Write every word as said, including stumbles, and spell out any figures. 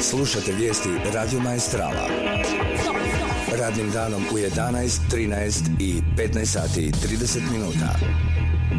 Slušate vijesti Radio Maestrala. Radnim danom u jedanaest, trinaest i petnaest sati i trideset minuta.